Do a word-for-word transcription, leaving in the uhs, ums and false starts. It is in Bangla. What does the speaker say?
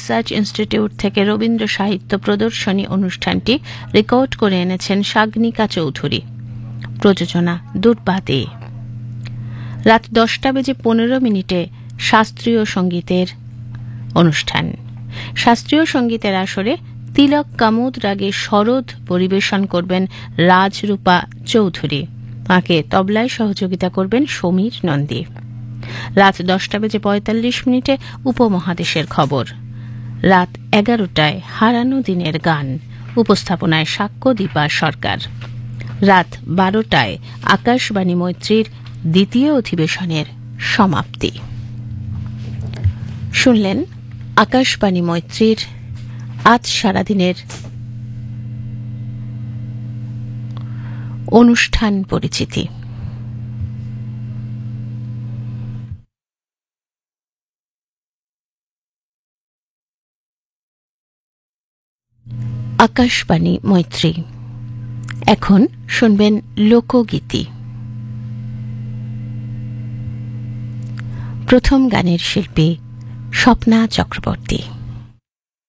রিসার্চ ইনস্টিটিউট থেকে রবীন্দ্র সাহিত্য প্রদর্শনী অনুষ্ঠানটি রেকর্ড করে এনেছেন সাগনিকা চৌধুরী। প্রযোজনা দুর্বাদে। রাত দশটা বেজে পনেরো মিনিটে শাস্ত্রীয় সঙ্গীতের অনুষ্ঠান। শাস্ত্রীয় সঙ্গীতের আসরে তিলক কামুদ রাগে শরৎ পরিবেশন করবেন রাজরূপা চৌধুরী। তাঁকে তবলায় সহযোগিতা করবেন সমীর নন্দী। রাত দশটা বেজে পঁয়তাল্লিশ মিনিটে উপমহাদেশের খবর। রাত এগারোটায় হারানো দিনের গান, উপস্থাপনায় সাক্ষ্যদীপা সরকার। রাত বারোটায় আকাশবাণী মৈত্রীর দ্বিতীয় অধিবেশনের সমাপ্তি। শুনলেন আকাশবাণী মৈত্রীর আজ সারাদিনের অনুষ্ঠান পরিচিতি। আকাশবাণী মৈত্রী। এখন শুনবেন লোকগীতি। প্রথম গানের শিল্পী স্বপ্না চক্রবর্তী।